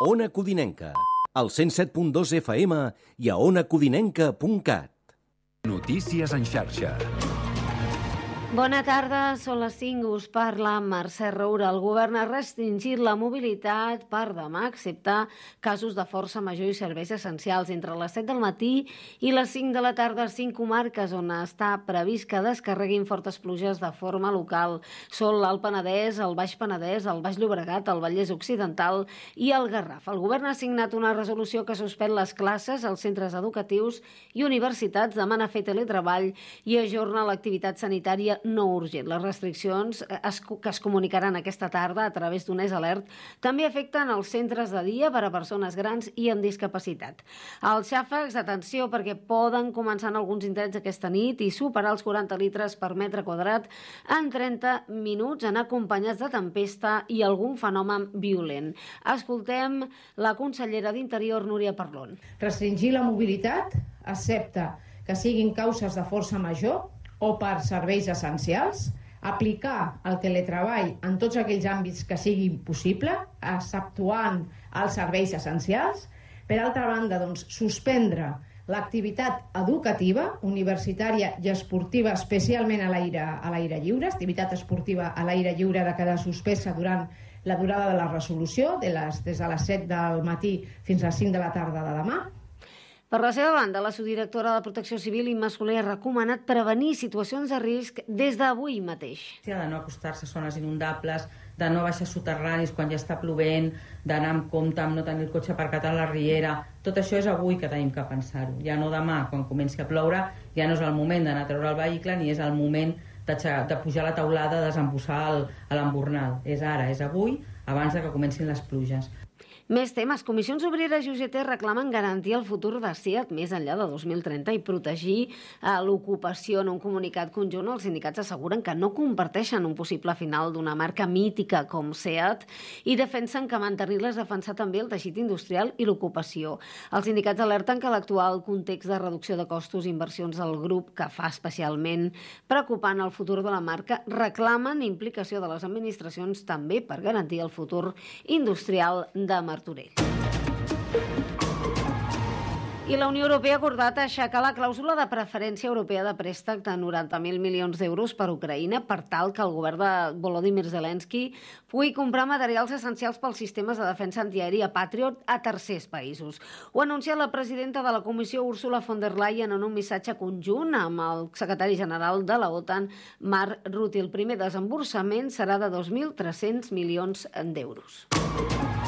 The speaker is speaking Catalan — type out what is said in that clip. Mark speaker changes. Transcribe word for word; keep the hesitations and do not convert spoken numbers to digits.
Speaker 1: Ona Codinenca, al cent set punt dos F M i a ona codinenca punt cat.
Speaker 2: Notícies en xarxa.
Speaker 3: Bona tarda, són les cinc, us parla Mercè Roura. El govern ha restringit la mobilitat per demà, excepte casos de força major i serveis essencials entre les set del matí i les cinc de la tarda a cinc comarques on està previst que descarreguin fortes pluges de forma local. Són l'Alt Penedès, el Baix Penedès, el Baix Llobregat, el Vallès Occidental i el Garraf. El govern ha signat una resolució que suspèn les classes als centres educatius i universitats, demana fer teletreball i ajorna l'activitat sanitària no urgent. Les restriccions es, que es comunicaran aquesta tarda a través d'un es alert també afecten els centres de dia per a persones grans i amb discapacitat. Els xàfecs, atenció, perquè poden començar en alguns indrets aquesta nit i superar els quaranta litres per metre quadrat en trenta minuts, anar acompanyats de tempesta i algun fenomen violent. Escoltem la consellera d'Interior, Núria Parlon.
Speaker 4: Restringir la mobilitat, excepte que siguin causes de força major o per serveis essencials, aplicar el teletreball en tots aquells àmbits que siguin possible, exceptuant els serveis essencials. Per altra banda, doncs, suspendre l'activitat educativa, universitària i esportiva, especialment a l'aire a l'aire lliure. Activitat esportiva a l'aire lliure ha de quedar suspesa durant la durada de la resolució, de les, des de les set del matí fins a les cinc de la tarda de demà.
Speaker 3: Per la seva banda, la subdirectora de Protecció Civil, Imma Soler, ha recomanat prevenir situacions de risc des d'avui mateix.
Speaker 5: De no acostar-se a zones inundables, de no baixar soterranis quan ja està plovent, d'anar amb compte, amb no tenir el cotxe aparcat a la riera. Tot això és avui que tenim que pensar-ho. Ja no demà, quan comenci a ploure, ja no és el moment d'anar a treure el vehicle ni és el moment de, de pujar a la teulada, de desembussar l'embornal. És ara, és avui, abans de que comencin les pluges.
Speaker 3: Més temes. Comissions Obreres i U G T reclamen garantir el futur de SEAT més enllà de dos mil trenta i protegir l'ocupació. En un comunicat conjunt, els sindicats asseguren que no comparteixen un possible final d'una marca mítica com SEAT i defensen que mantenir-la és defensar també el teixit industrial i l'ocupació. Els sindicats alerten que l'actual context de reducció de costos i inversions del grup, que fa especialment preocupant el futur de la marca, reclamen implicació de les administracions també per garantir el futur industrial de Martorell. I la Unió Europea ha acordat aixecar la clàusula de preferència europea de préstec de noranta mil milions d'euros per Ucraïna per tal que el govern de Volodymyr Zelensky pugui comprar materials essencials pels sistemes de defensa antiaèria Patriot a tercers països. Ho ha anunciat la presidenta de la Comissió, Ursula von der Leyen, en un missatge conjunt amb el secretari general de la OTAN, Mark Rutte. El primer desemborsament serà de dos mil tres-cents milions d'euros.